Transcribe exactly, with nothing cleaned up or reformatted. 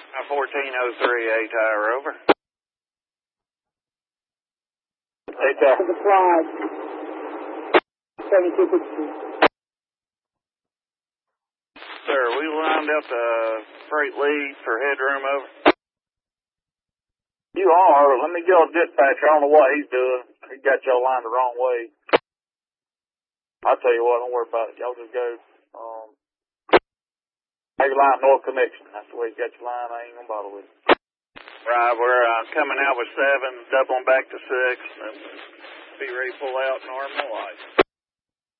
fourteen oh three, A-Tower, over. A-Tower. To the flight. seventy-two fifty-two. Sir, we lined up the freight lead for headroom, over. You are. Let me go to dispatcher. I don't know what he's doing. He got y'all lined the wrong way. I'll tell you what, don't worry about it. Y'all just go. Um, maybe line north connection. That's the way you got your line. I ain't gonna bother with it. Right, we're uh, coming out with seven, doubling back to six, and be ready to pull out normal light.